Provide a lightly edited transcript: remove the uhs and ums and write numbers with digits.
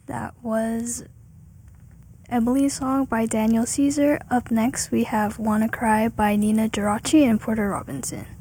That was Emily's Song by Daniel Caesar. Up next, we have Wanna Cry by Nina Geraci and Porter Robinson.